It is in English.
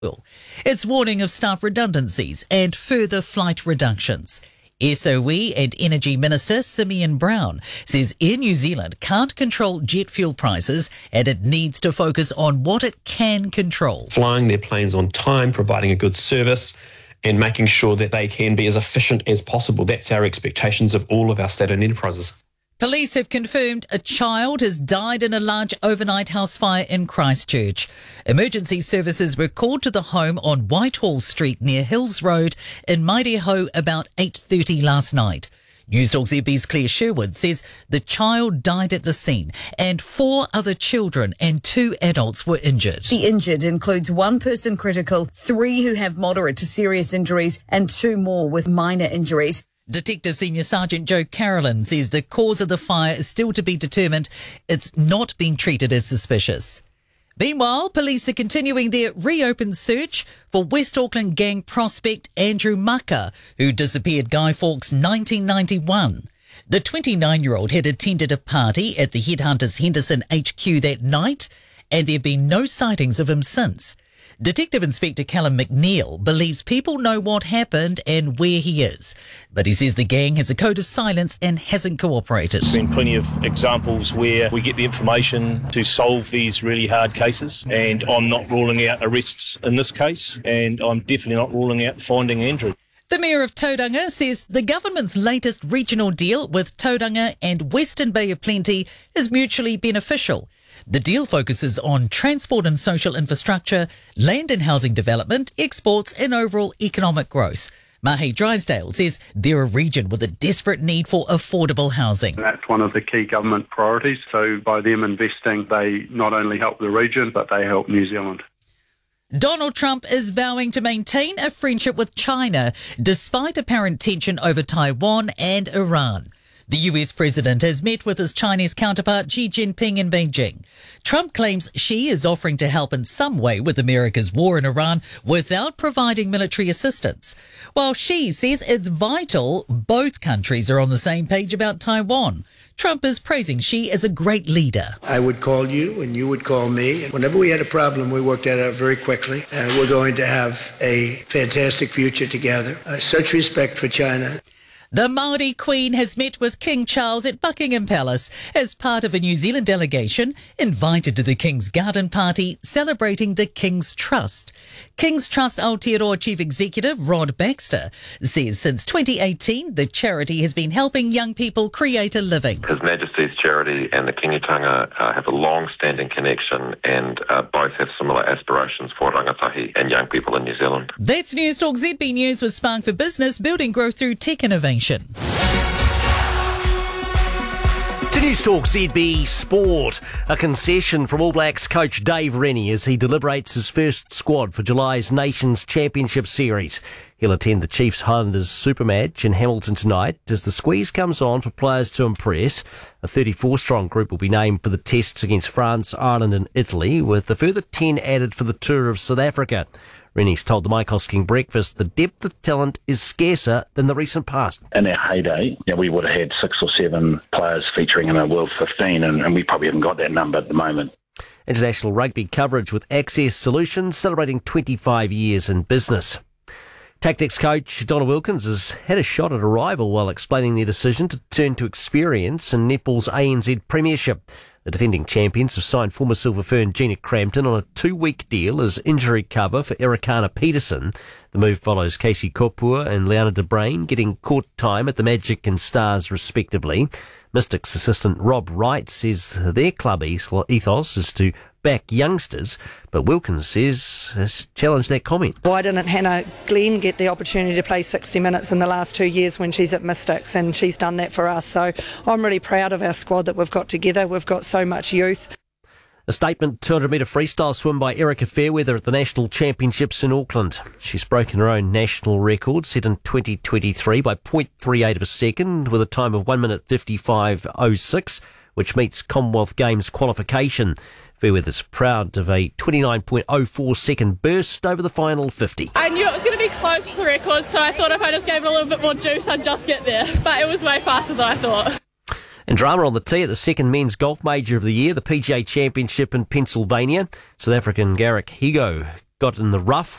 It's warning of staff redundancies and further flight reductions. SOE and Energy Minister Simeon Brown says Air New Zealand can't control jet fuel prices and it needs to focus on what it can control. Flying their planes on time, providing a good service and making sure that they can be as efficient as possible. That's our expectations of all of our state-owned enterprises. Police have confirmed a child has died in a large overnight house fire in Christchurch. Emergency services were called to the home on Whitehall Street near Hills Road in Maireho about 8:30 last night. Newstalk ZB's Claire Sherwood says the child died at the scene and 4 other children and 2 adults were injured. The injured includes 1 person critical, 3 who have moderate to serious injuries and 2 more with minor injuries. Detective Senior Sergeant Joe Carolyn says the cause of the fire is still to be determined. It's not been treated as suspicious. Meanwhile, police are continuing their reopened search for West Auckland gang prospect Andrew Maka, who disappeared Guy Fawkes 1991. The 29-year-old had attended a party at the Headhunters Henderson HQ that night, and there have been no sightings of him since. Detective Inspector Callum McNeil believes people know what happened and where he is, but he says the gang has a code of silence and hasn't cooperated. There's been plenty of examples where we get the information to solve these really hard cases, and I'm not ruling out arrests in this case, and I'm definitely not ruling out finding Andrew. The Mayor of Tauranga says the government's latest regional deal with Tauranga and Western Bay of Plenty is mutually beneficial. The deal focuses on transport and social infrastructure, land and housing development, exports and overall economic growth. Mahe Drysdale says they're a region with a desperate need for affordable housing. That's one of the key government priorities. So by them investing, they not only help the region, but they help New Zealand. Donald Trump is vowing to maintain a friendship with China despite apparent tension over Taiwan and Iran. The US president has met with his Chinese counterpart Xi Jinping in Beijing. Trump claims Xi is offering to help in some way with America's war in Iran without providing military assistance, while Xi says it's vital both countries are on the same page about Taiwan. Trump is praising Xi as a great leader. I would call you and you would call me. Whenever we had a problem, we worked that out very quickly. And we're going to have a fantastic future together. Such respect for China. The Māori Queen has met with King Charles at Buckingham Palace as part of a New Zealand delegation invited to the King's Garden Party celebrating the King's Trust. King's Trust Aotearoa Chief Executive Rod Baxter says since 2018 the charity has been helping young people create a living. His Majesty's charity and the Kingitanga have a long-standing connection and both have similar aspirations for rangatahi and young people in New Zealand. That's Newstalk ZB News with Spark for Business, building growth through tech innovation. To Newstalk ZB Sport, a concession from All Blacks coach Dave Rennie as he deliberates his first squad for July's Nations Championship Series. He'll attend the Chiefs Highlanders Super Match in Hamilton tonight as the squeeze comes on for players to impress. A 34-strong group will be named for the tests against France, Ireland and Italy, with a further 10 added for the tour of South Africa. Rennie's told the Mike Hosking Breakfast the depth of talent is scarcer than the recent past. In our heyday, we would have had 6 or 7 players featuring in a World 15, and we probably haven't got that number at the moment. International rugby coverage with Access Solutions celebrating 25 years in business. Tactics coach Donna Wilkins has had a shot at a rival while explaining their decision to turn to experience in netball's ANZ Premiership. The defending champions have signed former Silver Fern Gina Crampton on a 2-week deal as injury cover for Ericana Peterson. The move follows Casey Kopua and Liana de Brain getting court time at the Magic and Stars respectively. Mystics assistant Rob Wright says their club ethos is to back youngsters, but Wilkins says has challenged that comment. Why didn't Hannah Glenn get the opportunity to play 60 minutes in the last 2 years when she's at Mystics, and she's done that for us. So I'm really proud of our squad that we've got together. We've got so much youth. A statement 200-metre freestyle swim by Erica Fairweather at the National Championships in Auckland. She's broken her own national record set in 2023 by 0.38 of a second with a time of 1 minute 55.06, which meets Commonwealth Games qualification. Fairweather's proud of a 29.04 second burst over the final 50. I knew it was going to be close to the record, so I thought if I just gave it a little bit more juice, I'd just get there. But it was way faster than I thought. And drama on the tee at the second men's golf major of the year, the PGA Championship in Pennsylvania. South African Garrick Higo got in the rough